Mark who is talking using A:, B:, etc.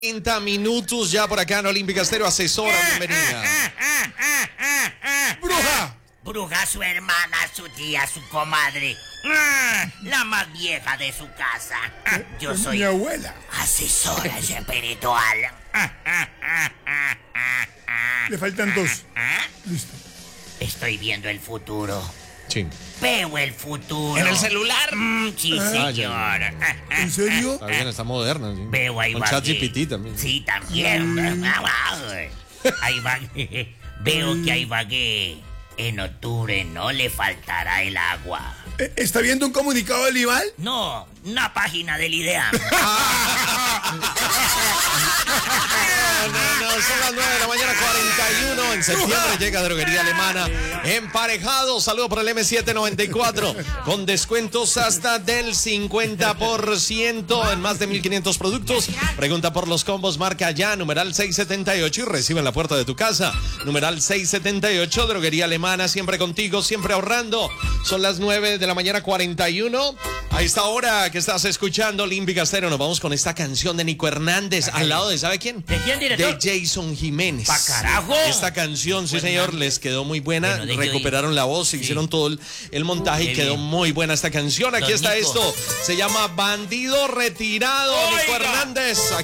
A: 30 minutos ya por acá en Olímpica Estéreo, asesora, bienvenida.
B: ¡Bruja!
C: Bruja, su hermana, su tía, su comadre. La más vieja de su casa. Yo soy
B: mi abuela.
C: asesora espiritual.
B: Le faltan dos. Listo.
C: Estoy viendo el futuro.
A: Sí.
C: Veo el futuro.
A: ¿En el celular?
C: Sí,
A: Ah,
C: señor.
B: ¿En serio?
A: Está bien, está moderna. Sí.
C: Veo ahí
A: Con
C: va.
A: ChatGPT también.
C: Sí, también. Ahí va. Veo que ahí va que en octubre no le faltará el agua.
B: ¿Está viendo un comunicado del IVAL?
C: No, una página del IDEAM.
A: No, son las 9 de la mañana, 41. En septiembre llega Droguería Alemana. Emparejado, saludo por el M794. Con descuentos hasta del 50% en más de 1,500 productos. Pregunta por los combos, marca ya, numeral 678 y recibe en la puerta de tu casa. Numeral 678, Droguería Alemana, siempre contigo, siempre ahorrando. Son las 9 de la mañana, 41. A esta hora que estás escuchando Olímpica Estéreo, nos vamos con esta canción de Nico Hernández. Al lado de, ¿sabe quién?
C: ¿De quién, director?
A: De Jason Jiménez.
C: ¡Pa' carajo!
A: Esta canción, sí señor, les quedó muy buena.
C: Bueno,
A: Recuperaron la voz, hicieron todo el montaje y
C: qué
A: quedó
C: bien.
A: muy buena esta canción. Aquí
C: Don
A: está
C: Nico.
A: esto. Se llama Bandido Retirado, Nico
C: Oiga.
A: Hernández.